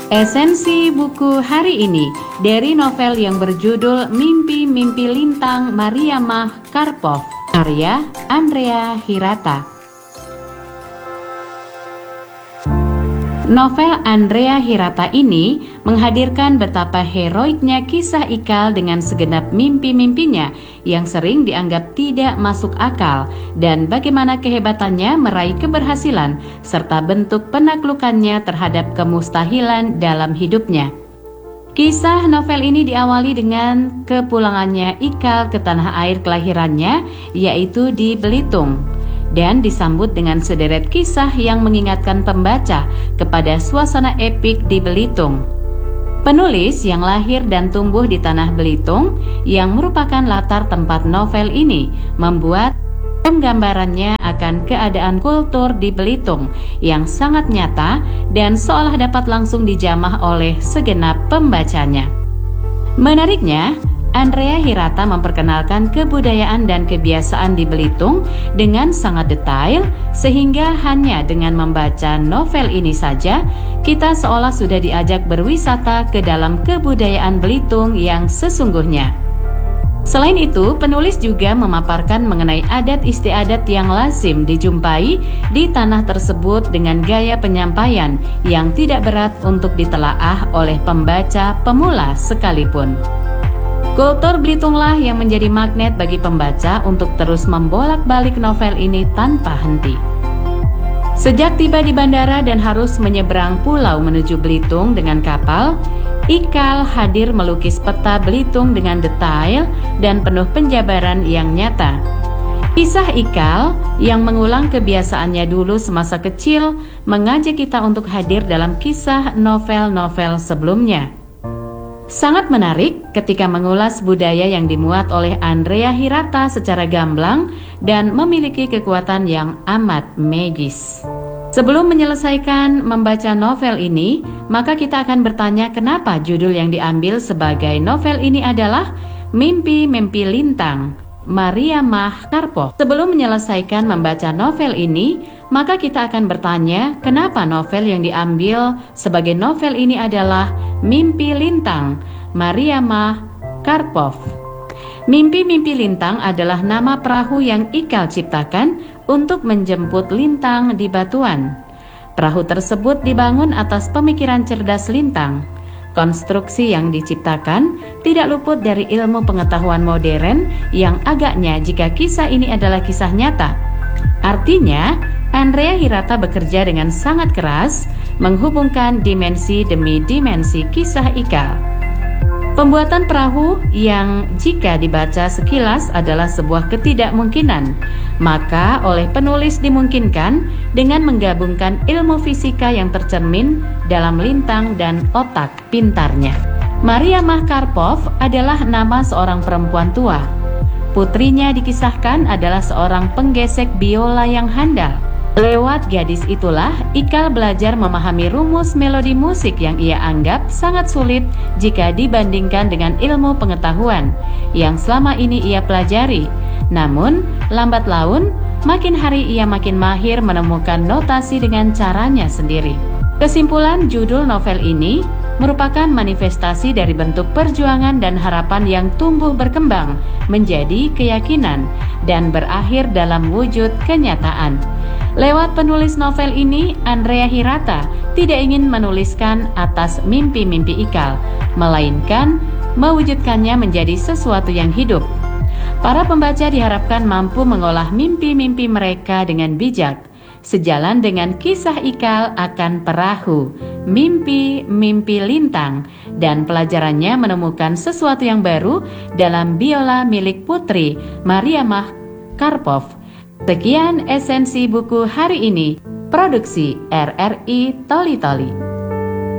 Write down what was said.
Esensi buku hari ini dari novel yang berjudul Mimpi-Mimpi Lintang Maria Mah Karpov, karya Andrea Hirata. Novel Andrea Hirata ini menghadirkan betapa heroiknya kisah Ikal dengan segenap mimpi-mimpinya yang sering dianggap tidak masuk akal dan bagaimana kehebatannya meraih keberhasilan serta bentuk penaklukannya terhadap kemustahilan dalam hidupnya. Kisah novel ini diawali dengan kepulangannya Ikal ke tanah air kelahirannya, yaitu di Belitung, dan disambut dengan sederet kisah yang mengingatkan pembaca kepada suasana epik di Belitung. Penulis yang lahir dan tumbuh di tanah Belitung, yang merupakan latar tempat novel ini, membuat penggambarannya akan keadaan kultur di Belitung yang sangat nyata dan seolah dapat langsung dijamah oleh segenap pembacanya. Menariknya, Andrea Hirata memperkenalkan kebudayaan dan kebiasaan di Belitung dengan sangat detail, sehingga hanya dengan membaca novel ini saja, kita seolah sudah diajak berwisata ke dalam kebudayaan Belitung yang sesungguhnya. Selain itu, penulis juga memaparkan mengenai adat istiadat yang lazim dijumpai di tanah tersebut dengan gaya penyampaian yang tidak berat untuk ditelaah oleh pembaca pemula sekalipun. Kultur Belitunglah yang menjadi magnet bagi pembaca untuk terus membolak-balik novel ini tanpa henti. Sejak tiba di bandara dan harus menyeberang pulau menuju Belitung dengan kapal, Ikal hadir melukis peta Belitung dengan detail dan penuh penjabaran yang nyata. Kisah Ikal yang mengulang kebiasaannya dulu semasa kecil mengajak kita untuk hadir dalam kisah novel-novel sebelumnya. Sangat menarik ketika mengulas budaya yang dimuat oleh Andrea Hirata secara gamblang dan memiliki kekuatan yang amat magis. Sebelum menyelesaikan membaca novel ini, maka kita akan bertanya kenapa judul yang diambil sebagai novel ini adalah Mimpi-Mimpi Lintang Maria Mah Karpov. Sebelum menyelesaikan membaca novel ini, maka kita akan bertanya kenapa novel yang diambil sebagai novel ini adalah Mimpi Lintang Maria Mah Karpov. Mimpi-Mimpi Lintang adalah nama perahu yang Ikal ciptakan untuk menjemput Lintang di batuan. Perahu tersebut dibangun atas pemikiran cerdas Lintang. Konstruksi yang diciptakan tidak luput dari ilmu pengetahuan modern yang agaknya jika kisah ini adalah kisah nyata. Artinya, Andrea Hirata bekerja dengan sangat keras menghubungkan dimensi demi dimensi kisah Ikal. Pembuatan perahu yang jika dibaca sekilas adalah sebuah ketidakmungkinan, maka oleh penulis dimungkinkan dengan menggabungkan ilmu fisika yang tercermin dalam Lintang dan otak pintarnya. Maria Mah Karpov adalah nama seorang perempuan tua. Putrinya dikisahkan adalah seorang penggesek biola yang handal. Lewat gadis itulah Ikal belajar memahami rumus melodi musik yang ia anggap sangat sulit jika dibandingkan dengan ilmu pengetahuan yang selama ini ia pelajari. Namun, lambat laun, makin hari ia makin mahir menemukan notasi dengan caranya sendiri. Kesimpulan judul novel ini merupakan manifestasi dari bentuk perjuangan dan harapan yang tumbuh berkembang menjadi keyakinan dan berakhir dalam wujud kenyataan. Lewat penulis novel ini, Andrea Hirata tidak ingin menuliskan atas mimpi-mimpi Ikal, melainkan mewujudkannya menjadi sesuatu yang hidup. Para pembaca diharapkan mampu mengolah mimpi-mimpi mereka dengan bijak, sejalan dengan kisah Ikal akan perahu, mimpi-mimpi Lintang, dan pelajarannya menemukan sesuatu yang baru dalam biola milik putri Maria Mah Karpov. Sekian esensi buku hari ini, produksi RRI Toli Toli.